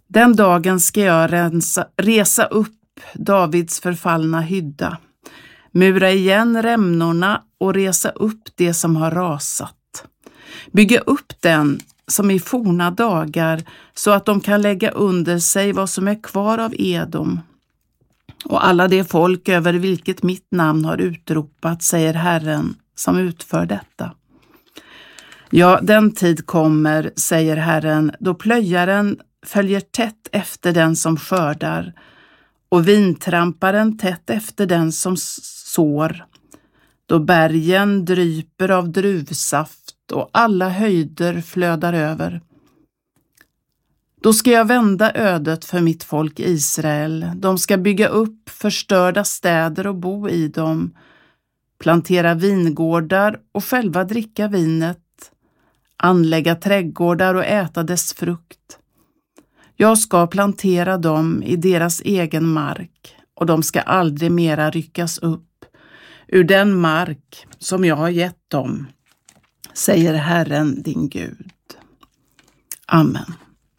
Den dagen ska jag resa upp Davids förfallna hydda, mura igen rämnorna och resa upp det som har rasat. Bygga upp den som i forna dagar så att de kan lägga under sig vad som är kvar av Edom. Och alla det folk över vilket mitt namn har utropat, säger Herren som utför detta. Ja, den tid kommer, säger Herren, då plöjaren följer tätt efter den som skördar och vintramparen tätt efter den som sår. Då bergen dryper av druvsaft och alla höjder flödar över. Då ska jag vända ödet för mitt folk Israel. De ska bygga upp förstörda städer och bo i dem, plantera vingårdar och själva dricka vinet, anlägga trädgårdar och äta dess frukt. Jag ska plantera dem i deras egen mark och de ska aldrig mera ryckas upp ur den mark som jag har gett dem, säger Herren din Gud. Amen.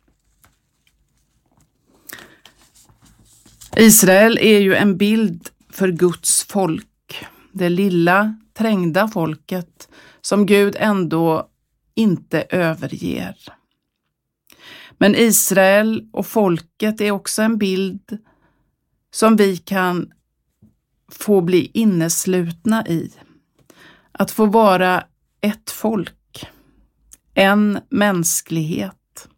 Israel är ju en bild för Guds folk, det lilla, trängda folket som Gud ändå inte överger. Men Israel och folket är också en bild som vi kan få bli inneslutna i. Att få vara ett folk, en mänsklighet.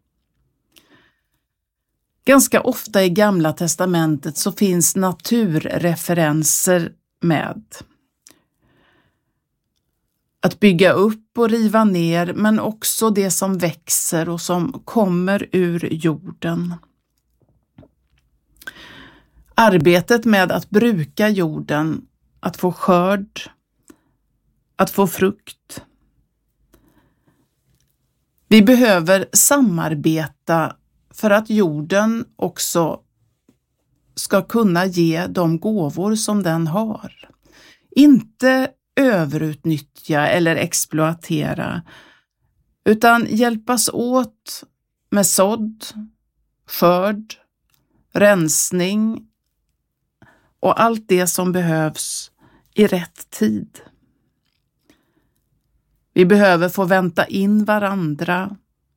Ganska ofta i Gamla testamentet så finns naturreferenser med. Att bygga upp och riva ner, men också det som växer och som kommer ur jorden. Arbetet med att bruka jorden, att få skörd, att få frukt. Vi behöver samarbeta för att jorden också ska kunna ge de gåvor som den har. Inte överutnyttja eller exploatera, utan hjälpas åt med sådd, skörd, rensning och allt det som behövs i rätt tid. Vi behöver få vänta in varandra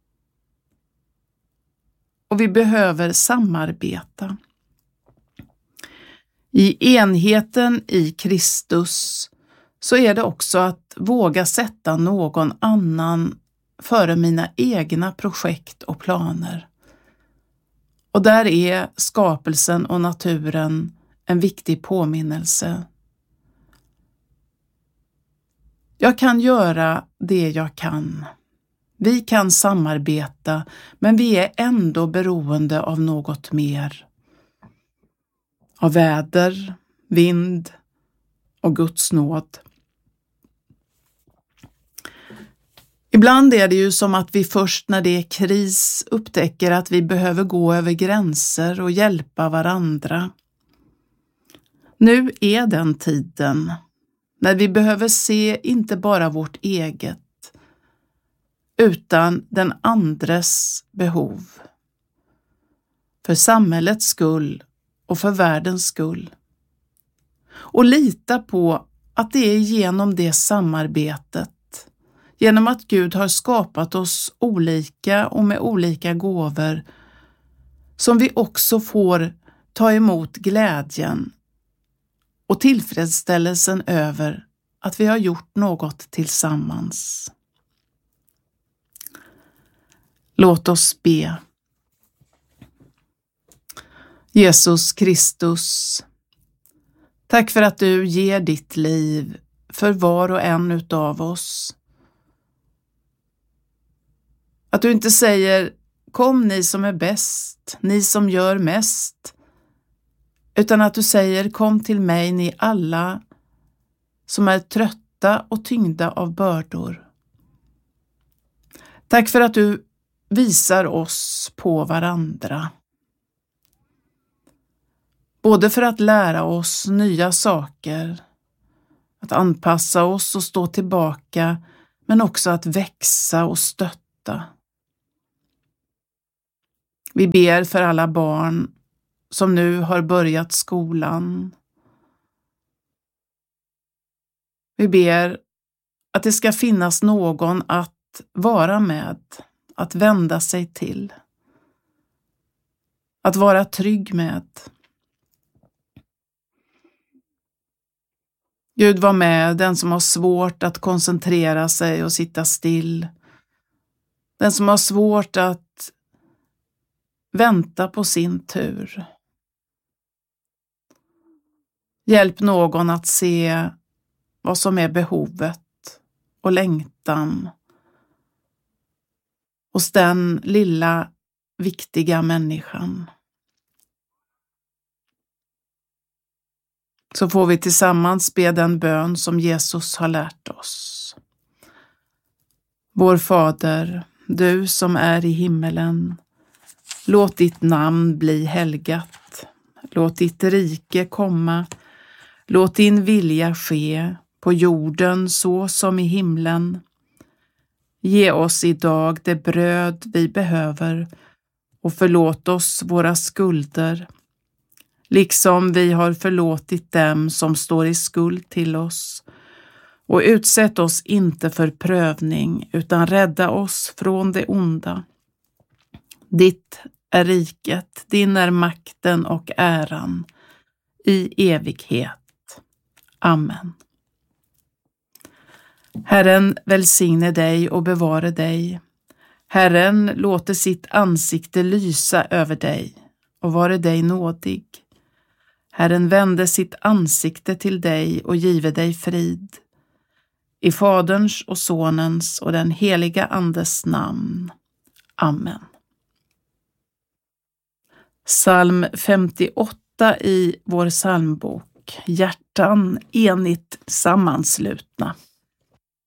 och vi behöver samarbeta. I enheten i Kristus så är det också att våga sätta någon annan före mina egna projekt och planer. Och där är skapelsen och naturen en viktig påminnelse. Jag kan göra det jag kan. Vi kan samarbeta, men vi är ändå beroende av något mer. Av väder, vind och Guds nåd. Ibland är det ju som att vi först när det är kris upptäcker att vi behöver gå över gränser och hjälpa varandra. Nu är den tiden när vi behöver se inte bara vårt eget utan den andres behov. För samhällets skull och för världens skull. Och lita på att det är genom det samarbetet, genom att Gud har skapat oss olika och med olika gåvor, som vi också får ta emot glädjen och tillfredsställelsen över att vi har gjort något tillsammans. Låt oss be. Jesus Kristus, tack för att du ger ditt liv för var och en utav oss. Att du inte säger, kom ni som är bäst, ni som gör mest, utan att du säger, kom till mig ni alla som är trötta och tyngda av bördor. Tack för att du visar oss på varandra. Både för att lära oss nya saker, att anpassa oss och stå tillbaka, men också att växa och stötta. Vi ber för alla barn som nu har börjat skolan. Vi ber att det ska finnas någon att vara med, att vända sig till, att vara trygg med. Gud, var med den som har svårt att koncentrera sig och sitta still. Den som har svårt att vänta på sin tur. Hjälp någon att se vad som är behovet och längtan hos den lilla viktiga människan. Så får vi tillsammans be den bön som Jesus har lärt oss. Vår Fader, du som är i himmelen, låt ditt namn bli helgat. Låt ditt rike komma. Låt din vilja ske på jorden så som i himlen. Ge oss idag det bröd vi behöver och förlåt oss våra skulder, liksom vi har förlåtit dem som står i skuld till oss. Och utsätt oss inte för prövning, utan rädda oss från det onda. Ditt är riket, din är makten och äran i evighet. Amen. Herren välsigne dig och bevare dig. Herren låter sitt ansikte lysa över dig och vare dig nådig. Herren vände sitt ansikte till dig och give dig frid. I Faderns och Sonens och den heliga Andes namn. Amen. Psalm 58 i vår psalmbok. Hjärtan enigt sammanslutna.